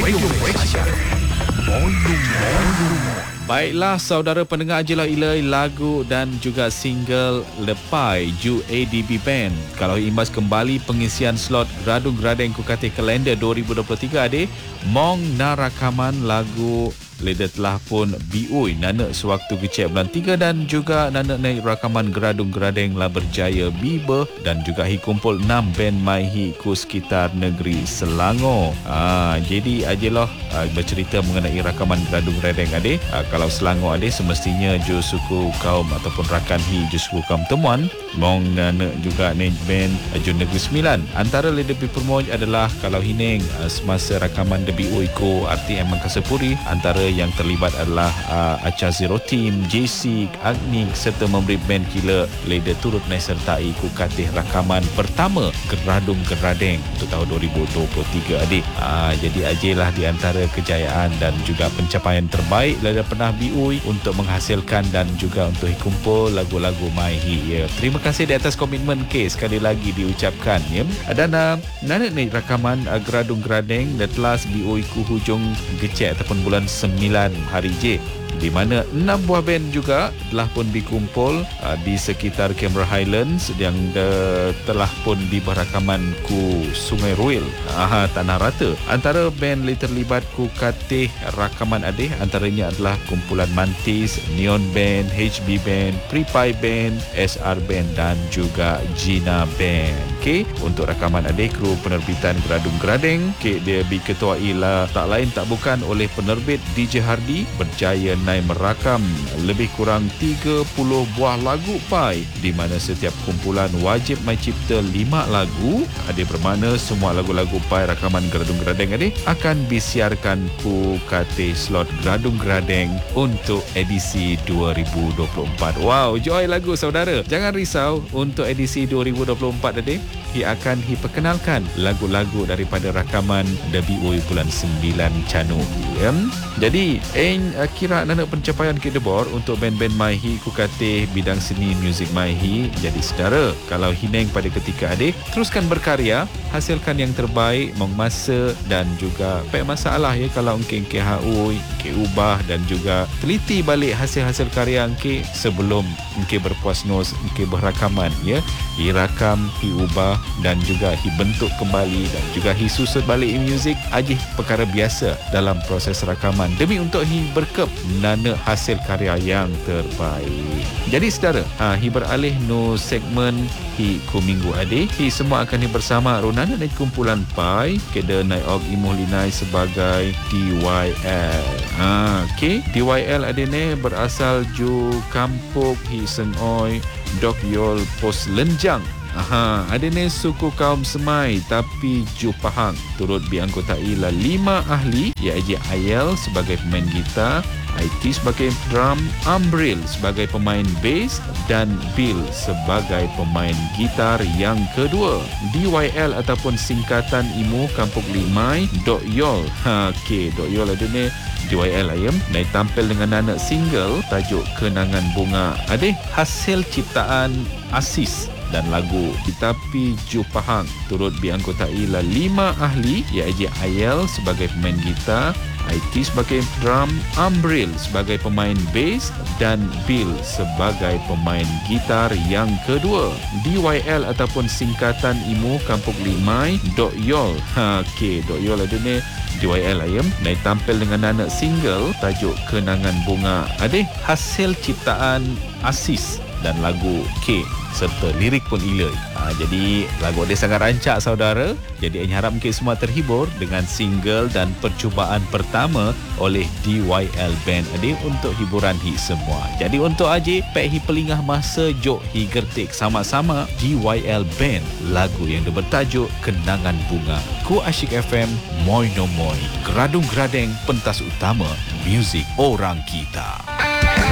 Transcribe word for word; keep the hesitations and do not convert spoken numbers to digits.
Radio Malaysia. Moyo Moyo. Baiklah saudara pendengar Ajelah Ilai, lagu dan juga single Lepai Ju A D B Band. Kalau imbas kembali pengisian slot Gradung Gradeng Kukatih kalender dua ribu dua puluh tiga adik, mong na rakaman lagu Leda telah pun biui nanak sewaktu kecil bulan tiga dan juga nanak naik rakaman Gradung Gradeng lah berjaya biber dan juga hi kumpul enam band mai hi ku sekitar negeri Selangor. Ha, jadi ajalah ha, bercerita mengenai rakaman Gradung Gradeng adik. Ha, kalau Selangor adik semestinya ju suku kaum ataupun rakan hi ju suku kaum temuan mong nanak juga naik band ju negeri Sembilan. Antara Leda Pipermoj adalah kalau hining ha, semasa rakaman de biui ku R T M Mangkasapuri, antara yang terlibat adalah uh, Acha Zero Team, J C, Agni serta memberi band Kila. Leda turut menyertai kukatih rakaman pertama Gradung Gradeng untuk tahun dua ribu dua puluh tiga adik. Uh, jadi ajalah di antara kejayaan dan juga pencapaian terbaik Leda pernah biui untuk menghasilkan dan juga untuk kumpul lagu-lagu Maihi. Ya, terima kasih di atas komitmen K sekali lagi diucapkan ya. Dan uh, nanak ni rakaman uh, Gradung Gradeng dan telah biui ku hujung gecek ataupun bulan sembilan hari J, di mana enam buah band juga telah pun dikumpul uh, di sekitar Canberra Highlands yang de, telah pun diberakaman ku Sungai Ruil, uh, Tanah Rata. Antara band yang terlibat ku katih rakaman adih antaranya adalah kumpulan Mantis, Neon Band, H B Band, Pripai Band, S R Band dan juga Gina Band. Okay, untuk rakaman adih kru penerbitan Gradung Gradeng, okay, dia diketuai lah tak lain tak bukan oleh penerbit D J Hardy, berjaya naik merakam lebih kurang tiga puluh buah lagu Pai, di mana setiap kumpulan wajib mai cipta lima lagu. Ada bermakna semua lagu-lagu Pai rakaman Gradung Gradeng ini akan disiarkan ku kate slot Gradung Gradeng untuk edisi dua ribu dua puluh empat. Wow, joy lagu saudara. Jangan risau, untuk edisi dua ribu dua puluh empat tadi ia akan diperkenalkan lagu-lagu daripada rakaman D B U bulan sembilan Canu. Ya. Jadi, en uh, kira nanak pencapaian kedebor untuk band-band Maihi kukatih bidang seni muzik Maihi. Jadi saudara, kalau hineng pada ketika adik, teruskan berkarya, hasilkan yang terbaik, mengmasa dan juga tak masalah ya kalau engke engke haui, engke ubah dan juga teliti balik hasil-hasil karya engke sebelum engke berpuas nos, engke berrakaman ya. Dirakam, diubah dan juga dibentuk kembali dan juga disusun balik muzik ajih perkara biasa dalam proses rakaman demi untuk hi berkep nana hasil karya yang terbaik. Jadi saudara, ha, hi beralih no segmen hi ku minggu ade, hi semua akan hi bersama Ronana naik kumpulan Pai keda naik og imuh linai sebagai D Y L. Ha, okay, D Y L ade ne berasal ju kampung hi Sengoi Dok Yol Pos Lenjang. Aha, ada ni suku kaum Semai tapi Ju Pahang. Turut dianggotai lah lima ahli, iaitu Ayel sebagai pemain gitar, I T sebagai drum, Ambril sebagai pemain bass dan Bill sebagai pemain gitar yang kedua. D Y L ataupun singkatan Imu Kampung Limai Dok Yol. Ha, okey, Dok Yol ada ni D Y L ayam naik tampil dengan anak single tajuk Kenangan Bunga. Ada hasil ciptaan Asis dan lagu Tapi Ju Pahang. Turut dianggotai lah lima ahli, iaitu Ayel sebagai pemain gitar, I T sebagai drum, Ambril sebagai pemain bass dan Bill sebagai pemain gitar yang kedua. D Y L ataupun singkatan Imu Kampung Limai Dok Yol. Ha, okey, Dok Yol ada ni D Y L ayam naik tampil dengan anak single tajuk Kenangan Bunga. Ada hasil ciptaan Asis dan lagu K serta lirik pun ilai. Ha, jadi lagu dia sangat rancak saudara. Jadi saya harap mungkin semua terhibur dengan single dan percubaan pertama oleh D Y L Band adik untuk hiburan hi semua. Jadi untuk aje pek hi pelingah masa jok hi gertik sama-sama D Y L Band lagu yang bertajuk Kenangan Bunga. Ku Asyik F M, Moy No Moy, Gradung Gradeng, pentas utama muzik orang kita.